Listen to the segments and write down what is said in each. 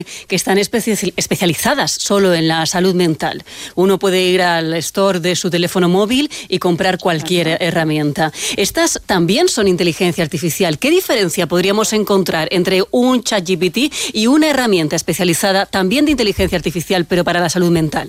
que están especializadas solo en la salud mental. Uno puede ir al store de su teléfono móvil y comprar cualquier herramienta. Estas también son inteligencia artificial. ¿Qué diferencia podríamos encontrar entre un ChatGPT y una herramienta especializada también de inteligencia artificial, pero para la salud mental?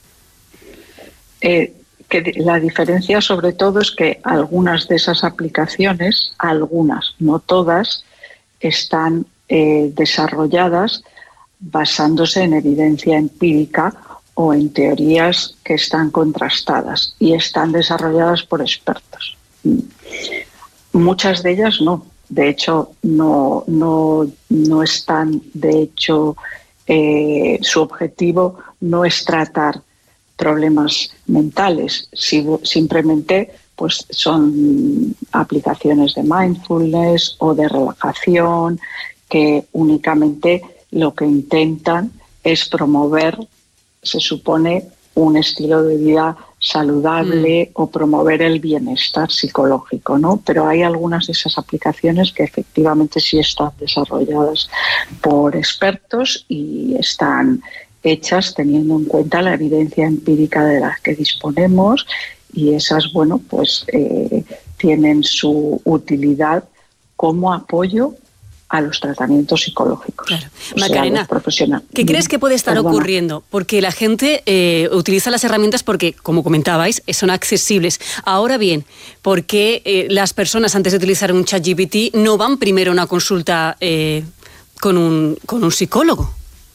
Que la diferencia sobre todo es que algunas de esas aplicaciones, algunas, no todas, están desarrolladas basándose en evidencia empírica o en teorías que están contrastadas y están desarrolladas por expertos. Muchas de ellas no. De hecho, no están. De hecho, su objetivo no es tratar problemas mentales, simplemente pues son aplicaciones de mindfulness o de relajación que únicamente lo que intentan es promover, se supone, un estilo de vida saludable o promover el bienestar psicológico, ¿no? Pero hay algunas de esas aplicaciones que efectivamente sí están desarrolladas por expertos y están hechas teniendo en cuenta la evidencia empírica de la que disponemos, y esas, bueno, pues tienen su utilidad como apoyo a los tratamientos psicológicos. Claro. Macarena, ¿qué crees que puede estar ocurriendo? Porque la gente utiliza las herramientas porque, como comentabais, son accesibles. Ahora bien, ¿por qué las personas antes de utilizar un ChatGPT no van primero a una consulta con un psicólogo?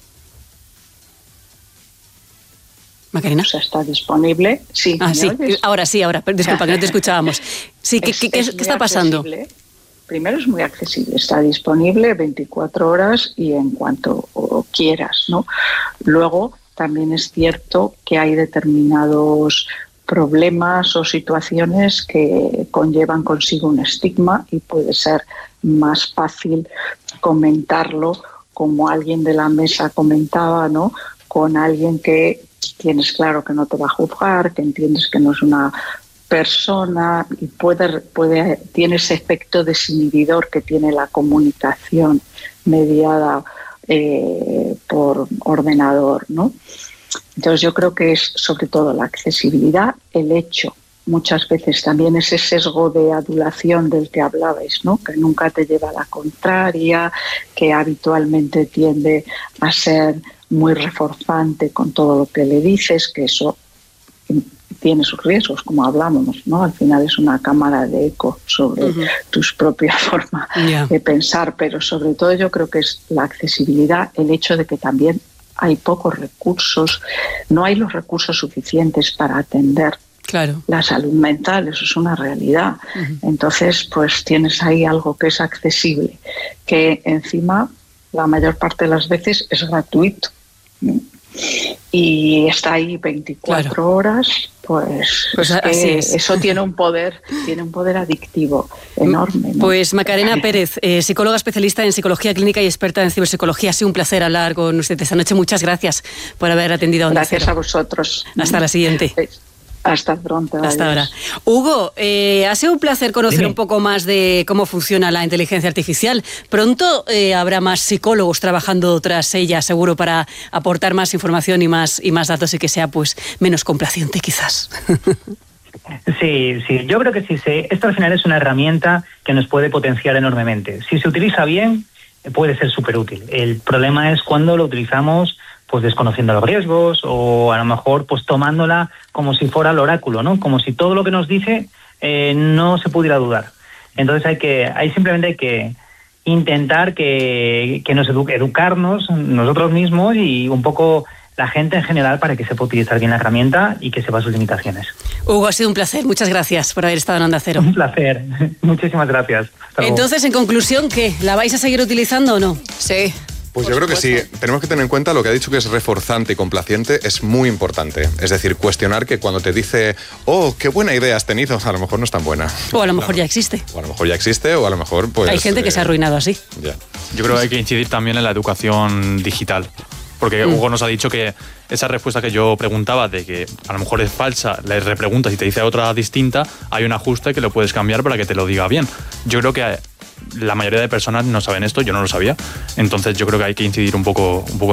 Macarena. O sea, está disponible. Sí, sí. Ahora, disculpa, que no te escuchábamos. Sí, ¿qué está pasando? Accesible. Primero, es muy accesible, está disponible 24 horas y en cuanto quieras, ¿no? Luego, también es cierto que hay determinados problemas o situaciones que conllevan consigo un estigma y puede ser más fácil comentarlo, como alguien de la mesa comentaba, ¿no? Con alguien que tienes claro que no te va a juzgar, que entiendes que no es una persona y tiene ese efecto desinhibidor que tiene la comunicación mediada por ordenador, ¿no? Entonces yo creo que es sobre todo la accesibilidad, el hecho, muchas veces también ese sesgo de adulación del que hablabais, ¿no? Que nunca te lleva a la contraria, que habitualmente tiende a ser muy reforzante con todo lo que le dices, que eso tiene sus riesgos, como hablábamos, ¿no? Al final es una cámara de eco sobre tu propia forma de pensar, pero sobre todo yo creo que es la accesibilidad, el hecho de que también hay pocos recursos, no hay los recursos suficientes para atender la salud mental, eso es una realidad. Entonces, pues tienes ahí algo que es accesible, que encima la mayor parte de las veces es gratuito. Y está ahí 24 horas, pues así es. Eso tiene un poder adictivo enorme, ¿no? Pues Macarena Pérez, psicóloga especialista en psicología clínica y experta en ciberpsicología, ha sido un placer hablar con usted esta noche. Muchas gracias por haber atendido a Onda Cero. Gracias a vosotros. Hasta la siguiente. Hasta pronto. Hasta ahora. Hugo, ha sido un placer conocer un poco más de cómo funciona la inteligencia artificial. Pronto habrá más psicólogos trabajando tras ella, seguro, para aportar más información y más datos y que sea pues menos complaciente, quizás. Sí, yo creo que sí. Esto al final es una herramienta que nos puede potenciar enormemente. Si se utiliza bien, puede ser súper útil. El problema es cuando lo utilizamos pues desconociendo los riesgos o a lo mejor pues tomándola como si fuera el oráculo, ¿no? Como si todo lo que nos dice no se pudiera dudar. Entonces simplemente hay que intentar que nos educarnos nosotros mismos y un poco la gente en general para que sepa utilizar bien la herramienta y que sepa sus limitaciones. Hugo, ha sido un placer. Muchas gracias por haber estado en Onda Cero. Un placer. Muchísimas gracias. Entonces, en conclusión, ¿qué? ¿La vais a seguir utilizando o no? Sí. Pues yo creo que sí. Tenemos que tener en cuenta lo que ha dicho, que es reforzante y complaciente, es muy importante. Es decir, cuestionar que cuando te dice, oh, qué buena idea has tenido, a lo mejor no es tan buena. O a lo mejor ya existe. O a lo mejor ya existe, o a lo mejor pues... Hay gente que se ha arruinado así. Ya. Yo creo que hay que incidir también en la educación digital. Porque Hugo nos ha dicho que esa respuesta que yo preguntaba de que a lo mejor es falsa, le repreguntas y te dice otra distinta, hay un ajuste que lo puedes cambiar para que te lo diga bien. Yo creo que la mayoría de personas no saben esto, yo no lo sabía. Entonces yo creo que hay que incidir un poco